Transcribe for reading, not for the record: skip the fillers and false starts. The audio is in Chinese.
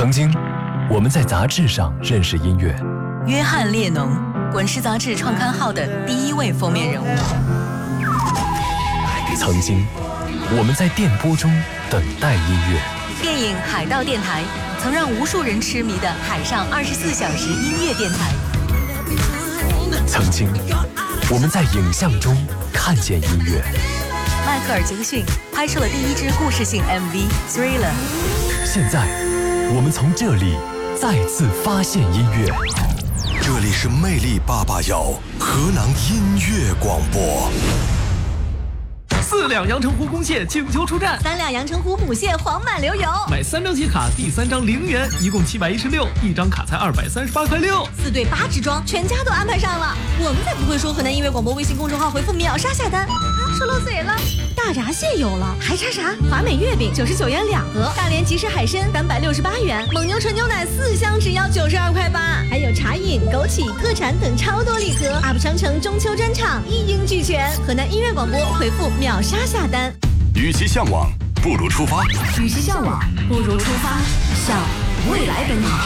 曾经，我们在杂志上认识音乐。 约翰列侬，滚石杂志创刊号的第1位封面人物。 曾经，我们在电波中等待音乐。 电影《海盗电台》曾让无数人痴迷的海上24小时音乐电台。 曾经，我们在影像中看见音乐。 迈克尔·杰克逊拍摄了第1支故事性 MV《Thriller》。 现在，我们从这里再次发现音乐。 这里是魅力881河南音乐广播。 4两阳澄湖公蟹请求出战 ，3两阳澄湖母蟹黄满流油。 买3张集卡，第3张0元，一共716，一张卡才238块6。 4对8支装，全家都安排上了。我们才不会说河南音乐广播微信公众号回复秒杀下单。说漏嘴了，大闸蟹有了，还差啥？华美月饼99元2盒，大连即食海参368元，蒙牛纯牛奶4箱只要92块8，还有茶饮、枸杞、特产等超多礼盒。UP商城中秋专场一应俱全。河南音乐广播回复秒杀下单。 与其向往，不如出发。 与其向往，不如出发，向未来奔跑。